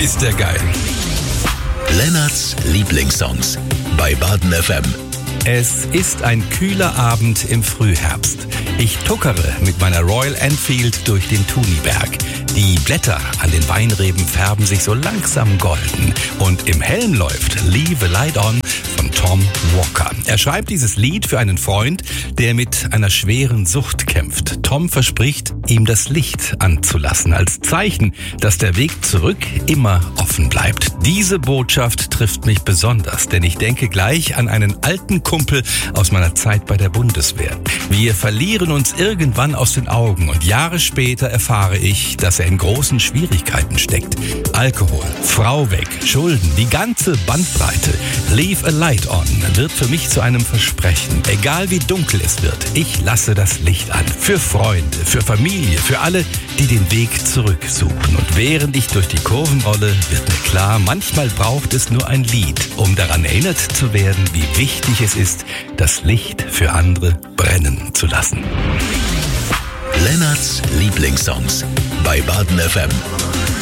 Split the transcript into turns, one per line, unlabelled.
ist der geil.
Lennarts Lieblingssongs bei Baden FM.
Es ist ein kühler Abend im Frühherbst. Ich tuckere mit meiner Royal Enfield durch den Thuniberg. Die Blätter an den Weinreben färben sich so langsam golden. Und im Helm läuft Leave a Light On von Tom Walker. Er schreibt dieses Lied für einen Freund, der mit einer schweren Sucht kämpft. Tom verspricht, ihm das Licht anzulassen, als Zeichen, dass der Weg zurück immer offen bleibt. Diese Botschaft trifft mich besonders, denn ich denke gleich an einen alten Kumpel aus meiner Zeit bei der Bundeswehr. Wir verlieren uns irgendwann aus den Augen und Jahre später erfahre ich, dass er in großen Schwierigkeiten steckt. Alkohol, Frau weg, Schulden, die ganze Bandbreite. Leave a Light On wird für mich zu einem Versprechen. Egal wie dunkel es wird, ich lasse das Licht an. Für Freunde, für Familie, für alle, die den Weg zurücksuchen. Und während ich durch die Kurven rolle, wird mir klar, manchmal braucht es nur ein Lied, um daran erinnert zu werden, wie wichtig es ist, das Licht für andere brennen zu lassen.
Lennarts Lieblingssongs bei Baden FM.